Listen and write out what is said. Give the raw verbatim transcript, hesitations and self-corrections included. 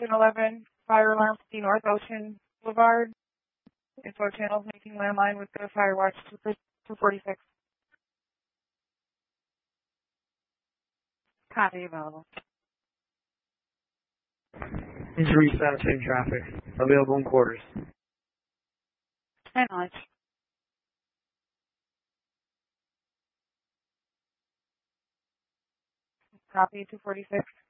ten eleven, fire alarm for the North Ocean Boulevard. Info channels making landline with the fire watch two forty-six. Copy available. Injury status in traffic. Available in quarters. And knowledge. Copy two forty-six.